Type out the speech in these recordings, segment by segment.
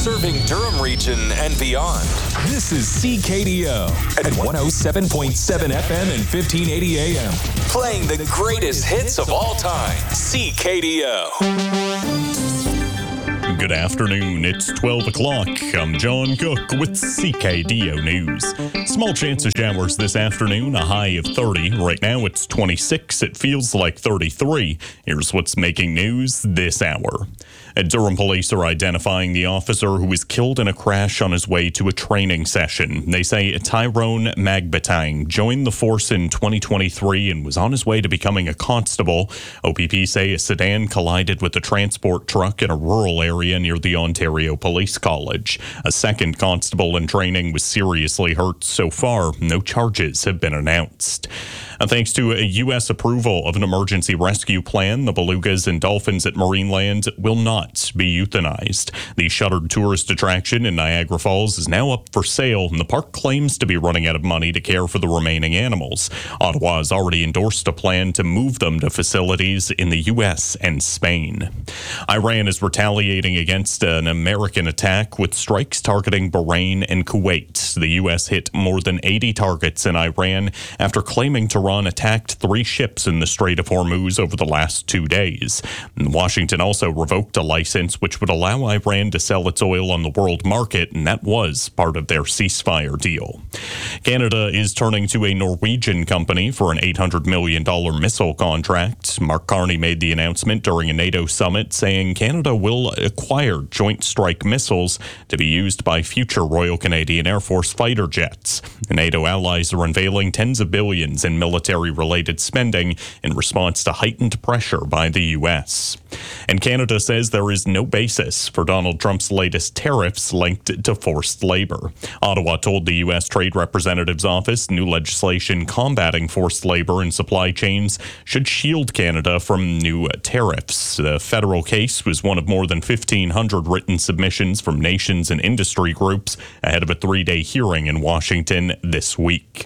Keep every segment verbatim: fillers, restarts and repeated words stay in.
serving Durham region and beyond. This is C K D O at one oh seven point seven F M and fifteen eighty A M. Playing the greatest hits of all time. C K D O. Good afternoon. It's twelve o'clock. I'm John Cook with C K D O News. Small chance of showers this afternoon, a high of thirty. Right now it's twenty-six. It feels like thirty-three. Here's what's making news this hour. Durham police are identifying the officer who was killed in a crash on his way to a training session. They say Tyrone Magbatang joined the force in twenty twenty-three and was on his way to becoming a constable. O P P say a sedan collided with a transport truck in a rural area near the Ontario Police College. A second constable in training was seriously hurt. So far, no charges have been announced. And thanks to a U S approval of an emergency rescue plan, the belugas and dolphins at Marineland will not be euthanized. The shuttered tourist attraction in Niagara Falls is now up for sale, and the park claims to be running out of money to care for the remaining animals. Ottawa has already endorsed a plan to move them to facilities in the U S and Spain. Iran is retaliating against an American attack with strikes targeting Bahrain and Kuwait. The U S hit more than eighty targets in Iran after claiming Tehran attacked three ships in the Strait of Hormuz over the last two days. Washington also revoked a license which would allow Iran to sell its oil on the world market, and that was part of their ceasefire deal. Canada is turning to a Norwegian company for an eight hundred million dollars missile contract. Mark Carney made the announcement during a NATO summit, saying Canada will acquire Joint Strike missiles to be used by future Royal Canadian Air Force fighter jets. NATO allies are unveiling tens of billions in military-related spending in response to heightened pressure by the U S. And Canada says there is no basis for Donald Trump's latest tariffs linked to forced labor. Ottawa told the U S Trade Representative's office new legislation combating forced labor in supply chains should shield Canada from new tariffs. The federal case was one of more than fifteen hundred written submissions from nations and industry groups ahead of a three-day hearing in Washington this week.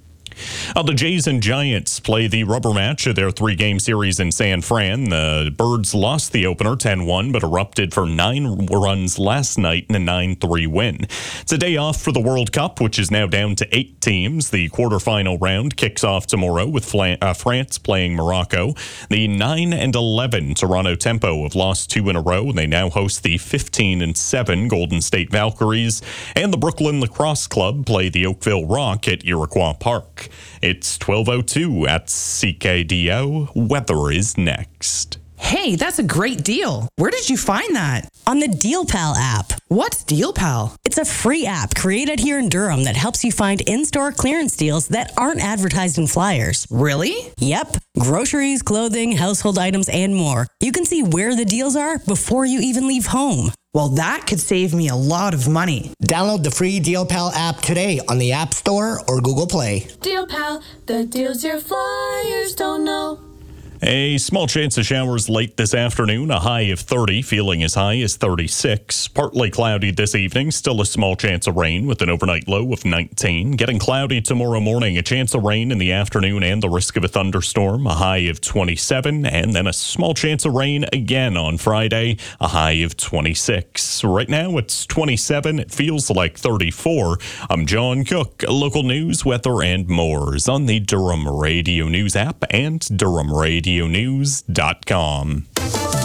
Uh, the Jays and Giants play the rubber match of their three-game series in San Fran. The Birds lost the opener ten one, but erupted for nine runs last night in a nine three win. It's a day off for the World Cup, which is now down to eight teams. The quarterfinal round kicks off tomorrow with Fla- uh, France playing Morocco. The nine and eleven Toronto Tempo have lost two in a row. They now host the fifteen and seven Golden State Valkyries. And the Brooklyn Lacrosse Club play the Oakville Rock at Iroquois Park. It's twelve oh two at C K D O. Weather is next. Hey, that's a great deal. Where did you find that? On the DealPal app. What's DealPal? It's a free app created here in Durham that helps you find in-store clearance deals that aren't advertised in flyers. Really? Yep. Groceries, clothing, household items, and more. You can see where the deals are before you even leave home. Well, that could save me a lot of money. Download the free DealPal app today on the App Store or Google Play. DealPal, the deals your flyers don't know. A small chance of showers late this afternoon, a high of thirty, feeling as high as thirty-six. Partly cloudy this evening, still a small chance of rain with an overnight low of nineteen. Getting cloudy tomorrow morning, a chance of rain in the afternoon and the risk of a thunderstorm, a high of twenty-seven. And then a small chance of rain again on Friday, a high of twenty-six. Right now it's twenty-seven, it feels like thirty-four. I'm John Cook. Local news, weather, and more is on the Durham Radio News app and Durham Radio News dot com.